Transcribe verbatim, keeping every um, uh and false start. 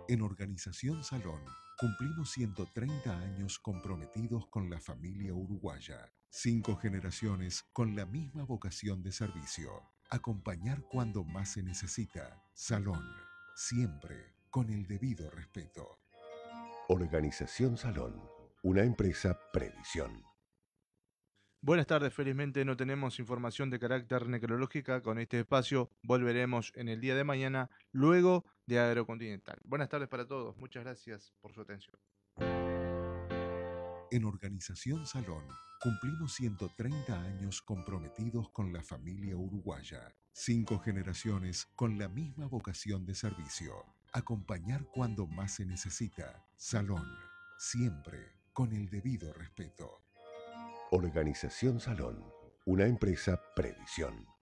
En Organización Salón cumplimos ciento treinta años comprometidos con la familia uruguaya. Cinco generaciones con la misma vocación de servicio. Acompañar cuando más se necesita. Salón, siempre con el debido respeto. Organización Salón, una empresa Previsión. Buenas tardes, felizmente no tenemos información de carácter necrológica. Con este espacio volveremos en el día de mañana, luego de Agrocontinental. Buenas tardes para todos, muchas gracias por su atención. En Organización Salón cumplimos ciento treinta años comprometidos con la familia uruguaya. Cinco generaciones con la misma vocación de servicio. Acompañar cuando más se necesita. Salón, siempre con el debido respeto. Organización Salón, una empresa Previsión.